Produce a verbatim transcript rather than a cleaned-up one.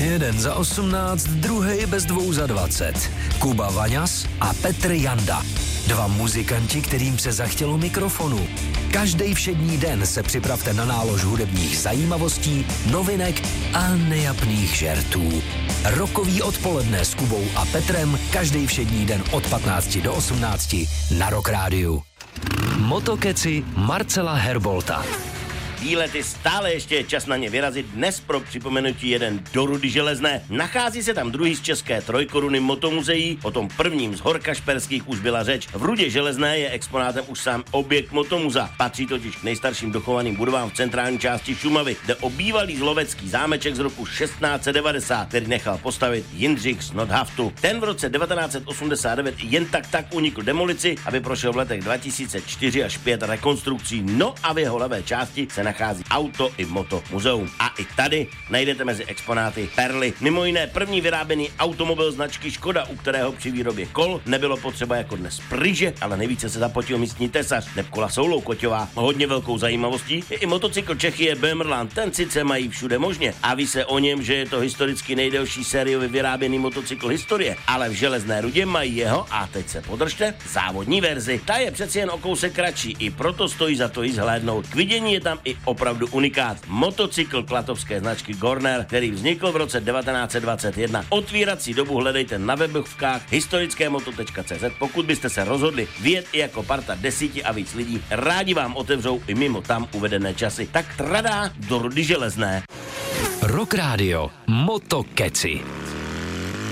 Jeden za osmnáct, druhej bez dvou za dvacet. Kuba Vaňas a Petr Janda. Dva muzikanti, kterým se zachtělo mikrofonu. Každý všední den se připravte na nálož hudebních zajímavostí, novinek a nejapných žertů. Rokový odpoledne s Kubou a Petrem každý všední den od patnácti do osmnácti na Rock Rádiu. Motokeci Marcela Herbolta. Výlety stále ještě je čas na ně vyrazit. Dnes pro připomenutí jeden do Rudy Železné. Nachází se tam druhý z české trojkoruny motomuzeí. O tom prvním z Horkašperských už byla řeč. V Rudě Železné je exponátem už sám objekt motomuzea. Patří totiž k nejstarším dochovaným budovám v centrální části Šumavy. Jde o bývalý zlovecký zámeček z roku šestnáct set devadesát, který nechal postavit Jindřich z Nordhaftu. Ten v roce devatenáct set osmdesát devět jen tak tak unikl demolici, aby prošel v letech dva tisíce čtyři až pět rekonstrukcí. No a v jeho levé části se nachází auto i moto muzeum. A i tady najdete mezi exponáty perly. Mimo jiné první vyráběný automobil značky Škoda, u kterého při výrobě kol nebylo potřeba jako dnes pryže, ale nejvíce se zapotil místní tesař Nepkola Souloukoťová. Hodně velkou zajímavostí je i motocykl Čechy Böhmerland. Ten sice mají všude možně a ví se o něm, že je to historicky nejdelší sériově vyráběný motocykl historie, ale v Železné Rudě mají jeho, a teď se podržte, závodní verzi. Ta je přeci jen o kousek kratší, i proto stojí za to jí zhlédnout. K vidění je tam i opravdu unikát. Motocykl klatovské značky Gorner, který vznikl v roce devatenáct set dvacet jedna. Otvírací dobu hledejte na webovkách historickémoto tečka cé zet. Pokud byste se rozhodli vyjet i jako parta desíti a víc lidí, rádi vám otevřou i mimo tam uvedené časy. Tak tradá do Rudy Železné. Rock Radio Motokeci.